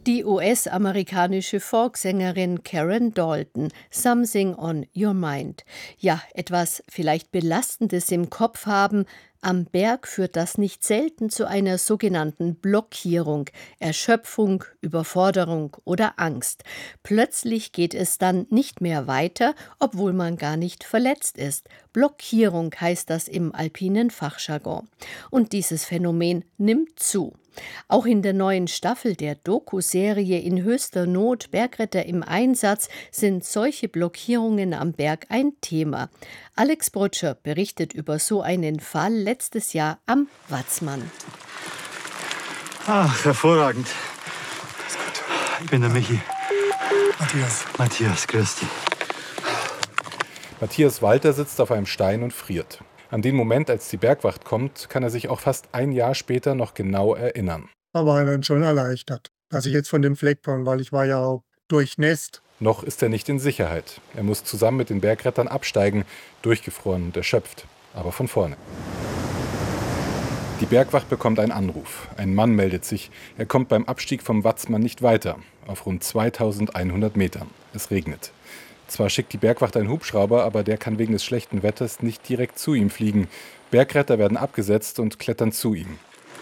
Die US-amerikanische Folksängerin Karen Dalton, Something on Your Mind. Ja, etwas vielleicht Belastendes im Kopf haben. Am Berg führt das nicht selten zu einer sogenannten Blockierung, Erschöpfung, Überforderung oder Angst. Plötzlich geht es dann nicht mehr weiter, obwohl man gar nicht verletzt ist. Blockierung heißt das im alpinen Fachjargon. Und dieses Phänomen nimmt zu. Auch in der neuen Staffel der Doku-Serie In höchster Not, Bergretter im Einsatz, sind solche Blockierungen am Berg ein Thema. Alex Brutscher berichtet über so einen Fall letztes Jahr am Watzmann. Ach, hervorragend. Ist gut. Ich bin der Michi. Matthias, grüß dich. Matthias Walter sitzt auf einem Stein und friert. An den Moment, als die Bergwacht kommt, kann er sich auch fast ein Jahr später noch genau erinnern. Da war er dann schon erleichtert, dass ich jetzt von dem Fleck komme, weil ich war ja auch durchnässt. Noch ist er nicht in Sicherheit. Er muss zusammen mit den Bergrettern absteigen, durchgefroren und erschöpft, aber von vorne. Die Bergwacht bekommt einen Anruf. Ein Mann meldet sich. Er kommt beim Abstieg vom Watzmann nicht weiter, auf rund 2100 Metern. Es regnet. Zwar schickt die Bergwacht einen Hubschrauber, aber der kann wegen des schlechten Wetters nicht direkt zu ihm fliegen. Bergretter werden abgesetzt und klettern zu ihm.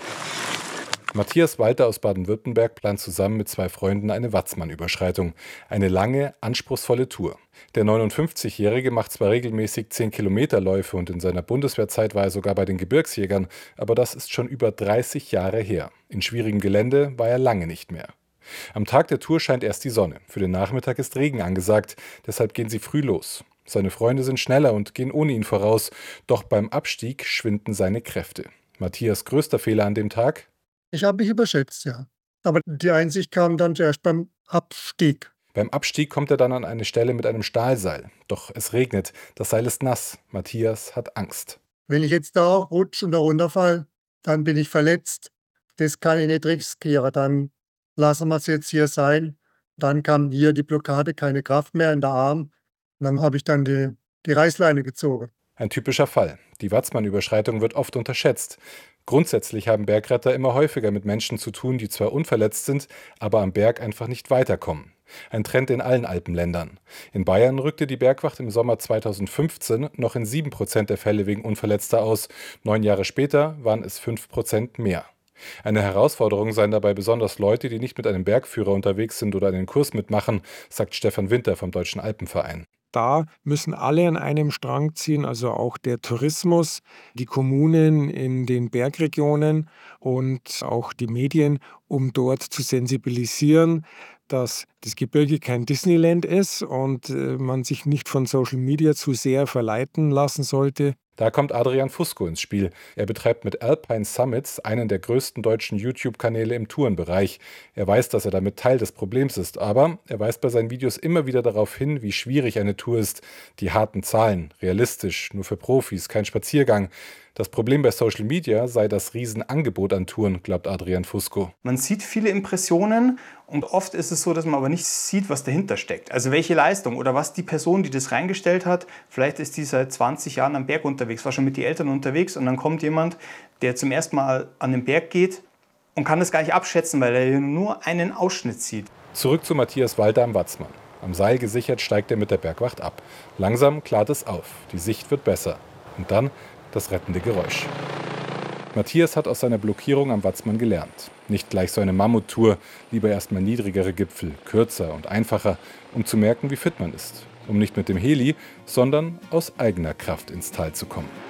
Matthias Walter aus Baden-Württemberg plant zusammen mit 2 Freunden eine Watzmann-Überschreitung. Eine lange, anspruchsvolle Tour. Der 59-Jährige macht zwar regelmäßig 10-Kilometer-Läufe und in seiner Bundeswehrzeit war er sogar bei den Gebirgsjägern, aber das ist schon über 30 Jahre her. In schwierigem Gelände war er lange nicht mehr. Am Tag der Tour scheint erst die Sonne. Für den Nachmittag ist Regen angesagt, deshalb gehen sie früh los. Seine Freunde sind schneller und gehen ohne ihn voraus, doch beim Abstieg schwinden seine Kräfte. Matthias' größter Fehler an dem Tag? Ich habe mich überschätzt, ja. Aber die Einsicht kam dann zuerst beim Abstieg. Beim Abstieg kommt er dann an eine Stelle mit einem Stahlseil. Doch es regnet, das Seil ist nass. Matthias hat Angst. Wenn ich jetzt da rutsche und da runterfalle, dann bin ich verletzt. Das kann ich nicht riskieren. Dann lassen wir es jetzt hier sein. Dann kam hier die Blockade, keine Kraft mehr in der Arm. Und dann habe ich dann die Reißleine gezogen. Ein typischer Fall. Die Watzmann-Überschreitung wird oft unterschätzt. Grundsätzlich haben Bergretter immer häufiger mit Menschen zu tun, die zwar unverletzt sind, aber am Berg einfach nicht weiterkommen. Ein Trend in allen Alpenländern. In Bayern rückte die Bergwacht im Sommer 2015 noch in 7% der Fälle wegen Unverletzter aus. 9 Jahre später waren es 5% mehr. Eine Herausforderung seien dabei besonders Leute, die nicht mit einem Bergführer unterwegs sind oder einen Kurs mitmachen, sagt Stefan Winter vom Deutschen Alpenverein. Da müssen alle an einem Strang ziehen, also auch der Tourismus, die Kommunen in den Bergregionen und auch die Medien, um dort zu sensibilisieren, dass das Gebirge kein Disneyland ist und man sich nicht von Social Media zu sehr verleiten lassen sollte. Da kommt Adrian Fusco ins Spiel. Er betreibt mit Alpine Summits einen der größten deutschen YouTube-Kanäle im Tourenbereich. Er weiß, dass er damit Teil des Problems ist, aber er weist bei seinen Videos immer wieder darauf hin, wie schwierig eine Tour ist. Die harten Zahlen, realistisch, nur für Profis, kein Spaziergang. Das Problem bei Social Media sei das Riesenangebot an Touren, glaubt Adrian Fusco. Man sieht viele Impressionen und oft ist es so, dass man aber nicht sieht, was dahinter steckt. Also welche Leistung oder was die Person, die das reingestellt hat, vielleicht ist die seit 20 Jahren am Berg unterwegs, war schon mit den Eltern unterwegs und dann kommt jemand, der zum ersten Mal an den Berg geht und kann das gar nicht abschätzen, weil er nur einen Ausschnitt sieht. Zurück zu Matthias Walter am Watzmann. Am Seil gesichert steigt er mit der Bergwacht ab. Langsam klart es auf, die Sicht wird besser. Und dann das rettende Geräusch. Matthias hat aus seiner Blockierung am Watzmann gelernt. Nicht gleich so eine Mammuttour, lieber erstmal niedrigere Gipfel, kürzer und einfacher, um zu merken, wie fit man ist. Um nicht mit dem Heli, sondern aus eigener Kraft ins Tal zu kommen.